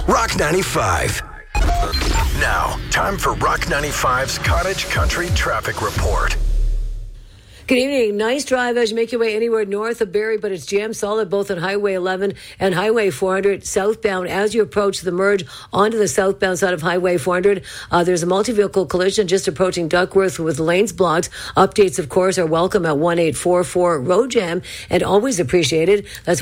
Rock 95. Now, time for Rock 95's Cottage Country Traffic Report. Good evening. Nice drive as you make your way anywhere north of Barrie, but it's jammed solid both on Highway 11 and Highway 400 southbound as you approach the merge onto the southbound side of Highway 400. There's a multi-vehicle collision just approaching Duckworth with lanes blocked. Updates, of course, are welcome at 1844 road jam and always appreciated. That's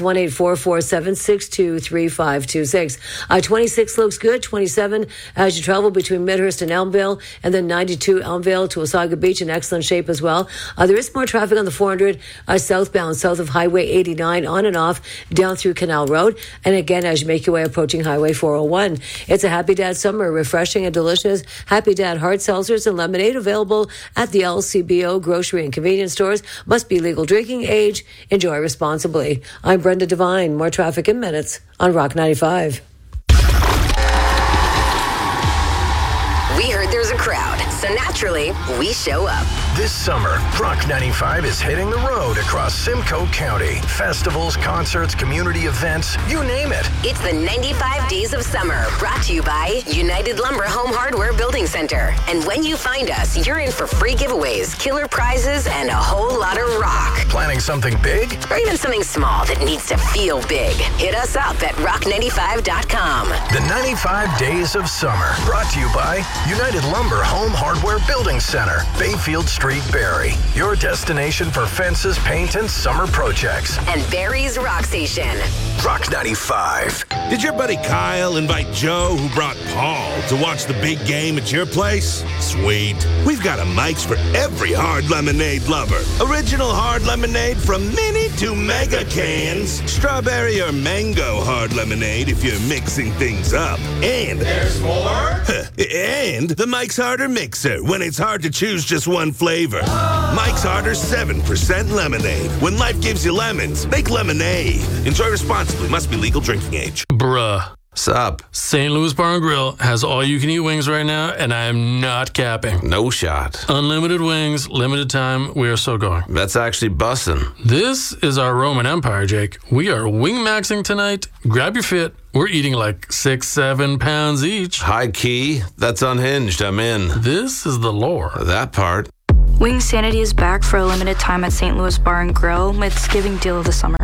1844-762-3526. 26 looks good. 27 as you travel between Midhurst and Elmvale, and then 92 Elmvale to Osaga Beach in excellent shape as well. There is more traffic on the 400 southbound, south of Highway 89, on and off, down through Canal Road. And again, as you make your way approaching Highway 401. It's a Happy Dad summer, refreshing and delicious. Happy Dad hard seltzers and lemonade available at the LCBO grocery and convenience stores. Must be legal drinking age. Enjoy responsibly. I'm Brenda Devine. More traffic in minutes on Rock 95. We heard there's a crowd, so naturally, we show up. This summer, Rock 95 is hitting the road across Simcoe County. Festivals, concerts, community events, you name it. It's the 95 Days of Summer, brought to you by United Lumber Home Hardware Building Center. And when you find us, you're in for free giveaways, killer prizes, and a whole lot of rock. Planning something big? Or even something small that needs to feel big. Hit us up at rock95.com. The 95 Days of Summer, brought to you by United Lumber Home Hardware Building Center, Bayfield Street, Barrie. Your destination for fences, paint, and summer projects. And Barrie's Rock Station. Rock 95. Did your buddy Kyle invite Joe, who brought Paul, to watch the big game at your place? Sweet. We've got a Mike's for every hard lemonade lover. Original hard lemonade from mini to mega cans. Strawberry or mango hard lemonade if you're mixing things up. And there's more? And the Mike's Harder Mixer when it's hard to choose just one flavor. Mike's Harder 7% lemonade. When life gives you lemons, make lemonade. Enjoy responsibly. Must be legal drinking age. Bruh. Sup? St. Louis Bar and Grill has all-you-can-eat wings right now, and I am not capping. No shot. Unlimited wings, limited time. We are so going. That's actually bussin'. This is our Roman Empire, Jake. We are wing-maxing tonight. Grab your fit. We're eating like 6-7 pounds each. High key. That's unhinged. I'm in. This is the lore. That part. Wing Sanity is back for a limited time at St. Louis Bar and Grill with Giving Deal of the Summer.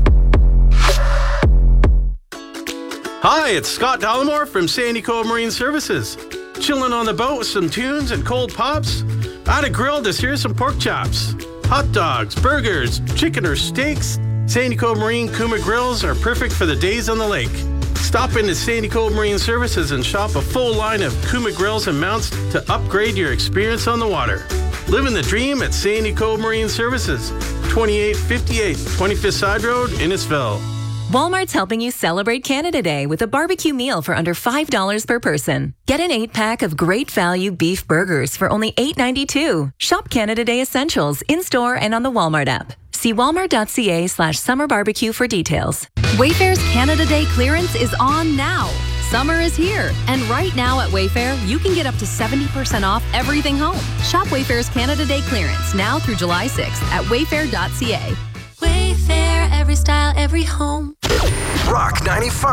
Hi, it's Scott Dollimore from Sandy Cove Marine Services. Chilling on the boat with some tunes and cold pops? Add a grill to sear some pork chops. Hot dogs, burgers, chicken or steaks. Sandy Cove Marine Kuma Grills are perfect for the days on the lake. Stop into Sandy Cove Marine Services and shop a full line of Kuma grills and mounts to upgrade your experience on the water. Living the dream at Sandy Cove Marine Services, 2858 25th Side Road, Innisfil. Walmart's helping you celebrate Canada Day with a barbecue meal for under $5 per person. Get an 8-pack of great value beef burgers for only $8.92. Shop Canada Day Essentials in-store and on the Walmart app. See walmart.ca/summer barbecue for details. Wayfair's Canada Day clearance is on now. Summer is here, and right now at Wayfair, you can get up to 70% off everything home. Shop Wayfair's Canada Day clearance now through July 6th at wayfair.ca. Wayfair, every style, every home. Rock 95.